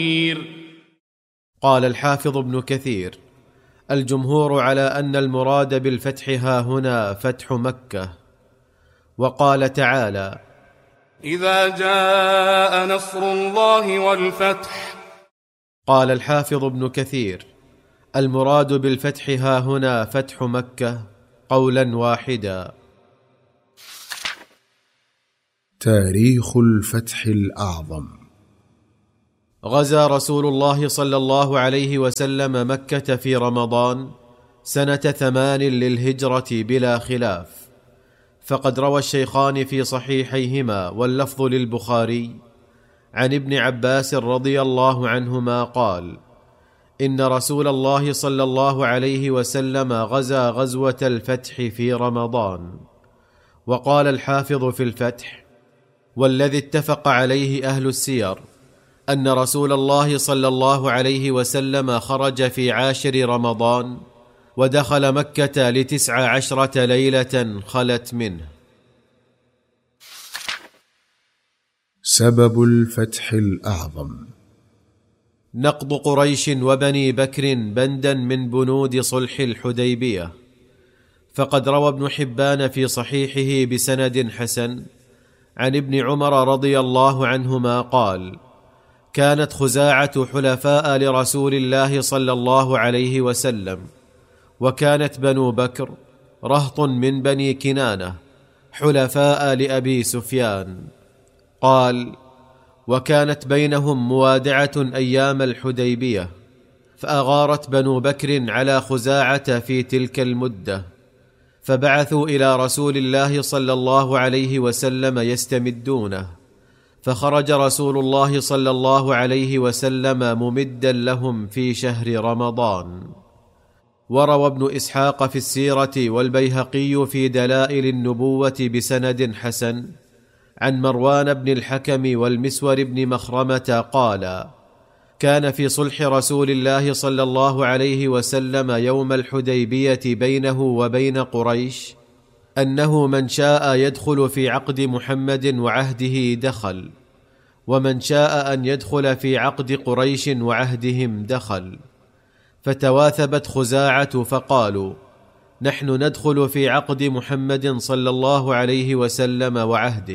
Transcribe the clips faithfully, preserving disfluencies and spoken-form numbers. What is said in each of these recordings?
قال الحافظ ابن كثير: الجمهور على أن المراد بالفتح ها هنا فتح مكة. وقال تعالى: إذا جاء نصر الله والفتح. قال الحافظ ابن كثير: المراد بالفتح ها هنا فتح مكة قولا واحدا. تاريخ الفتح الأعظم. غزا رسول الله صلى الله عليه وسلم مكة في رمضان سنة ثمان للهجرة بلا خلاف، فقد روى الشيخان في صحيحيهما واللفظ للبخاري عن ابن عباس رضي الله عنهما قال: إن رسول الله صلى الله عليه وسلم غزا غزوة الفتح في رمضان. وقال الحافظ في الفتح: والذي اتفق عليه أهل السير أن رسول الله صلى الله عليه وسلم خرج في عاشر رمضان ودخل مكة لتسع عشرة ليلة خلت منه. سبب الفتح الأعظم: نقض قريش وبني بكر بندا من بنود صلح الحديبية. فقد روى ابن حبان في صحيحه بسند حسن عن ابن عمر رضي الله عنهما قال: كانت خزاعة حلفاء لرسول الله صلى الله عليه وسلم، وكانت بنو بكر رهط من بني كنانة حلفاء لأبي سفيان. قال: وكانت بينهم موادعة أيام الحديبية، فأغارت بنو بكر على خزاعة في تلك المدة، فبعثوا إلى رسول الله صلى الله عليه وسلم يستمدونه، فخرج رسول الله صلى الله عليه وسلم ممدا لهم في شهر رمضان. وروى ابن إسحاق في السيرة والبيهقي في دلائل النبوة بسند حسن عن مروان بن الحكم والمسور بن مخرمة قال: كان في صلح رسول الله صلى الله عليه وسلم يوم الحديبية بينه وبين قريش أنه من شاء يدخل في عقد محمد وعهده دخل، ومن شاء أن يدخل في عقد قريش وعهدهم دخل. فتواثبت خزاعة فقالوا: نحن ندخل في عقد محمد صلى الله عليه وسلم وعهده.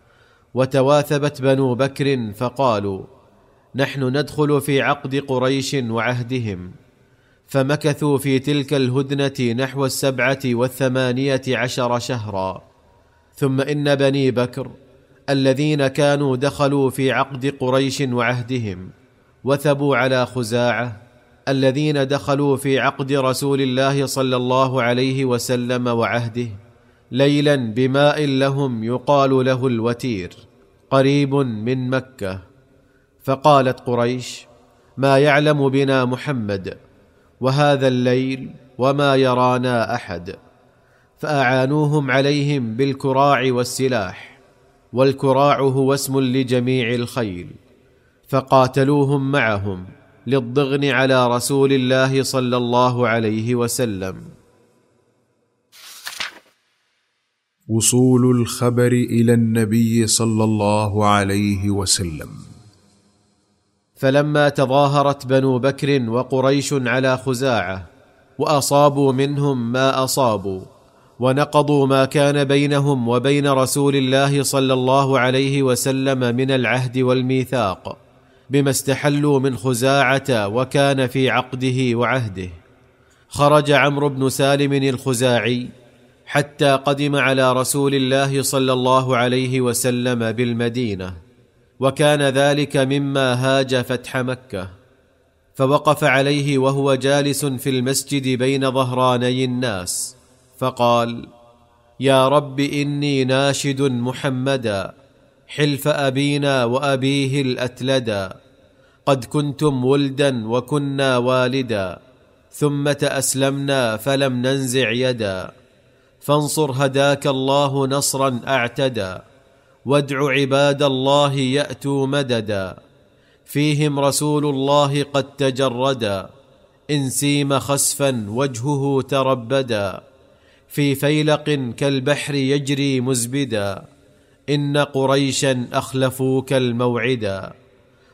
وتواثبت بنو بكر فقالوا: نحن ندخل في عقد قريش وعهدهم. فمكثوا في تلك الهدنة نحو السبعة والثمانية عشر شهرا. ثم إن بني بكر الذين كانوا دخلوا في عقد قريش وعهدهم وثبوا على خزاعة الذين دخلوا في عقد رسول الله صلى الله عليه وسلم وعهده ليلا بماء لهم يقال له الوتير قريب من مكة. فقالت قريش: ما يعلم بنا محمد وهذا الليل وما يرانا أحد. فأعانوهم عليهم بالكراع والسلاح، والكراع هو اسم لجميع الخيل، فقاتلوهم معهم للضغن على رسول الله صلى الله عليه وسلم. وصول الخبر إلى النبي صلى الله عليه وسلم. فلما تظاهرت بنو بكر وقريش على خزاعة وأصابوا منهم ما أصابوا ونقضوا ما كان بينهم وبين رسول الله صلى الله عليه وسلم من العهد والميثاق بما استحلوا من خزاعة وكان في عقده وعهده، خرج عمرو بن سالم الخزاعي حتى قدم على رسول الله صلى الله عليه وسلم بالمدينة، وكان ذلك مما هاج فتح مكة. فوقف عليه وهو جالس في المسجد بين ظهراني الناس فقال: يا رب إني ناشد محمدا حلف أبينا وأبيه الأتلدا، قد كنتم ولدا وكنا والدا، ثم تأسلمنا فلم ننزع يدا، فانصر هداك الله نصرا أعتدى، وادع عباد الله يأتوا مددا، فيهم رسول الله قد تجردا، إن سيم خسفا وجهه تربدا، في فيلق كالبحر يجري مزبدا، إن قريشا أخلفوك الموعدا،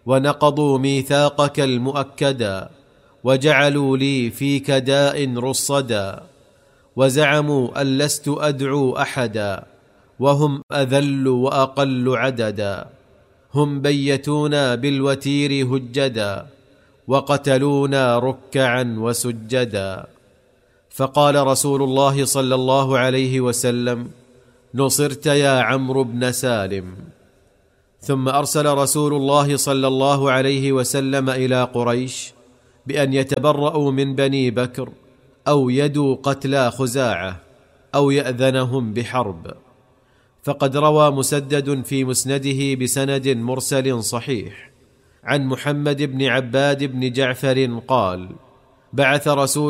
ونقضوا ميثاقك المؤكدا، وجعلوا لي فيك داء رصدا، وزعموا أن لست أدعو أحدا، وهم أذل وأقل عددا. هم بيتونا بالوتير هجدا، وقتلونا ركعا وسجدا. فقال رسول الله صلى الله عليه وسلم: نصرت يا عمرو بن سالم. ثم أرسل رسول الله صلى الله عليه وسلم إلى قريش بأن يتبرؤوا من بني بكر، أو يدوا قتلى خزاعة، أو يأذنهم بحرب. فقد روى مسدد في مسنده بسند مرسل صحيح عن محمد بن عباد بن جعفر قال: بعث رسول